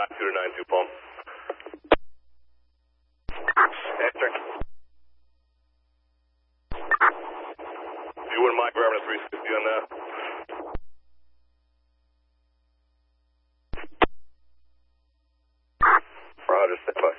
Scooter 92 Palm. Hector. You wouldn't mind grabbing a 360 on that? Roger, step by.